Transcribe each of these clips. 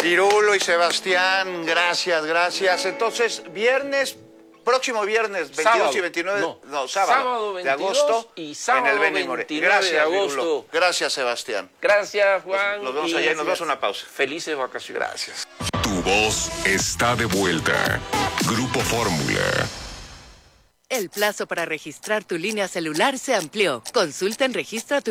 Pirulo y Sebastián, gracias. Entonces, próximo viernes, 22 sábado, y 29, sábado 22 de agosto, y sábado en el Benny Moré. 29 de agosto. Pirulo. Gracias, Sebastián. Gracias, Juan. Nos vemos allá y nos vemos una pausa. Felices vacaciones. Gracias. Tu voz está de vuelta. Grupo Fórmula. El plazo para registrar tu línea celular se amplió. Consulta en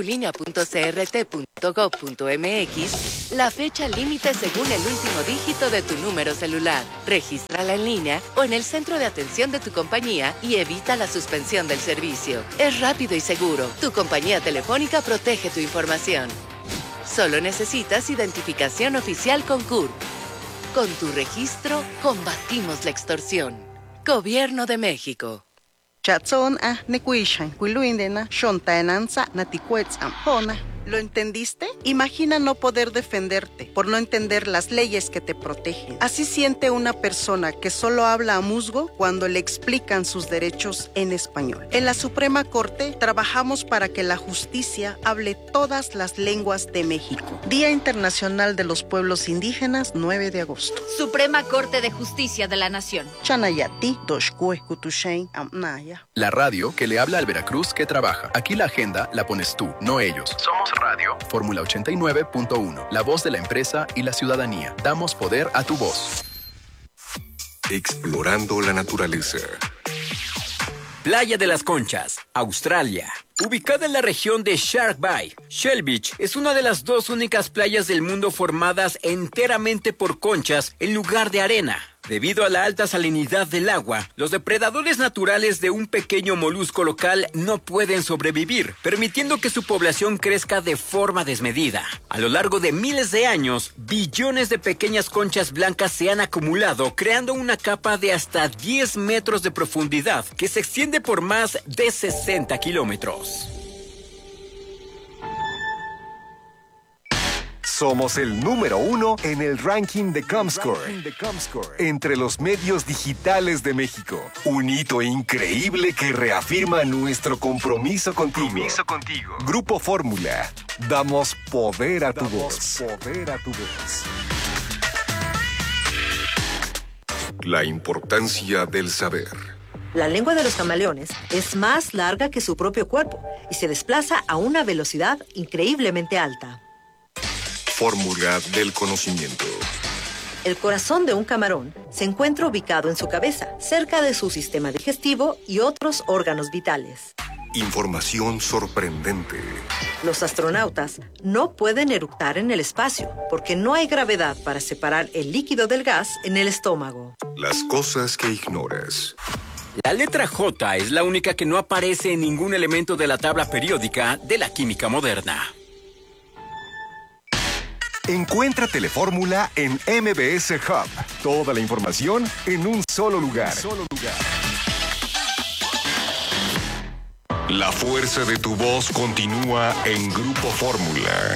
registratulinea.crt.gov.mx la fecha límite según el último dígito de tu número celular. Regístrala en línea o en el centro de atención de tu compañía y evita la suspensión del servicio. Es rápido y seguro. Tu compañía telefónica protege tu información. Solo necesitas identificación oficial con CURP. Con tu registro, combatimos la extorsión. Gobierno de México. Chatson nekuishan, kuiluindena, shontaenanza, natikuetzam, hona. ¿Lo entendiste? Imagina no poder defenderte por no entender las leyes que te protegen. Así siente una persona que solo habla a musgo cuando le explican sus derechos en español. En la Suprema Corte trabajamos para que la justicia hable todas las lenguas de México. Día Internacional de los Pueblos Indígenas, 9 de agosto. Suprema Corte de Justicia de la Nación. Chanayati, Doshkue, Kutushain, Amnaya. La radio que le habla al Veracruz que trabaja. Aquí la agenda la pones tú, no ellos. Somos Radio Fórmula 89.1, la voz de la empresa y la ciudadanía. Damos poder a tu voz. Explorando la naturaleza. Playa de las Conchas, Australia. Ubicada en la región de Shark Bay, Shell Beach es una de las dos únicas playas del mundo formadas enteramente por conchas en lugar de arena. Debido a la alta salinidad del agua, los depredadores naturales de un pequeño molusco local no pueden sobrevivir, permitiendo que su población crezca de forma desmedida. A lo largo de miles de años, billones de pequeñas conchas blancas se han acumulado, creando una capa de hasta 10 metros de profundidad que se extiende por más de 60 kilómetros. Somos el número 1 en el ranking de Comscore entre los medios digitales de México. Un hito increíble que reafirma nuestro compromiso contigo. Grupo Fórmula. Damos poder a tu voz. La importancia del saber. La lengua de los camaleones es más larga que su propio cuerpo y se desplaza a una velocidad increíblemente alta. Fórmula del conocimiento. El corazón de un camarón se encuentra ubicado en su cabeza, cerca de su sistema digestivo y otros órganos vitales. Información sorprendente. Los astronautas no pueden eructar en el espacio porque no hay gravedad para separar el líquido del gas en el estómago. Las cosas que ignoras. La letra J es la única que no aparece en ningún elemento de la tabla periódica de la química moderna. Encuentra Telefórmula en MBS Hub. Toda la información en un solo lugar. La fuerza de tu voz continúa en Grupo Fórmula.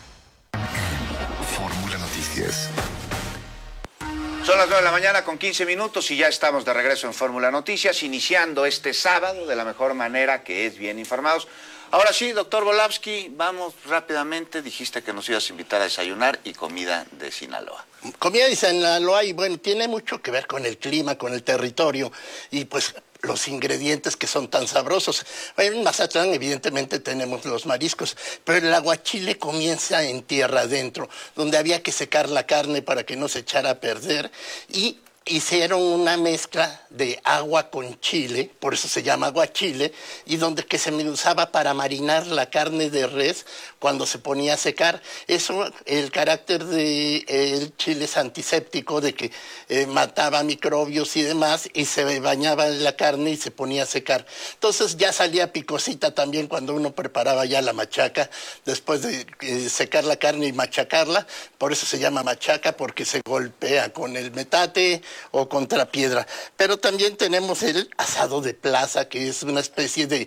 Fórmula Noticias. Son las 9 de la mañana con 15 minutos y ya estamos de regreso en Fórmula Noticias, iniciando este sábado de la mejor manera, que es bien informados. Ahora sí, doctor Volavsky, vamos rápidamente. Dijiste que nos ibas a invitar a desayunar y comida de Sinaloa. Comida de Sinaloa, y bueno, tiene mucho que ver con el clima, con el territorio y pues los ingredientes que son tan sabrosos. En Mazatlán evidentemente tenemos los mariscos, pero el aguachile comienza en tierra adentro, donde había que secar la carne para que no se echara a perder, y hicieron una mezcla de agua con chile, por eso se llama aguachile, y donde que se usaba para marinar la carne de res cuando se ponía a secar. Eso, el carácter del chile es antiséptico, de que mataba microbios y demás, y se bañaba en la carne y se ponía a secar. Entonces ya salía picosita también cuando uno preparaba ya la machaca, después de secar la carne y machacarla. Por eso se llama machaca, porque se golpea con el metate, o contrapiedra. Pero también tenemos el asado de plaza, que es una especie de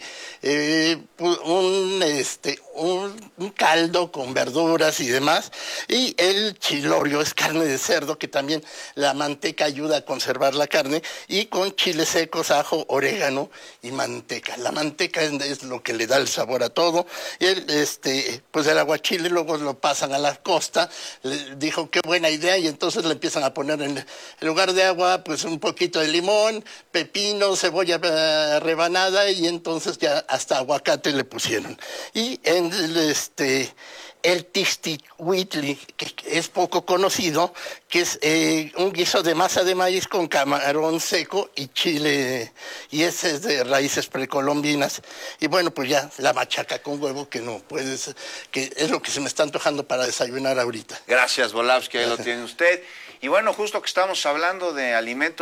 un caldo con verduras y demás. Y el chilorio es carne de cerdo, que también la manteca ayuda a conservar la carne, y con chiles secos, ajo, orégano y manteca. La manteca es lo que le da el sabor a todo. Y pues el aguachile luego lo pasan a la costa. Le dijo qué buena idea, y entonces le empiezan a poner en lugar de agua pues un poquito de limón, pepino, cebolla rebanada, y entonces ya hasta aguacate le pusieron. Y en el tixtihuitli, que es poco conocido, que es un guiso de masa de maíz con camarón seco y chile, y ese es de raíces precolombinas. Y bueno, pues ya la machaca con huevo, que no puedes, que es lo que se me está antojando para desayunar ahorita. Gracias, Volapsky, ahí lo tiene usted. Y bueno, justo que estamos hablando de alimentos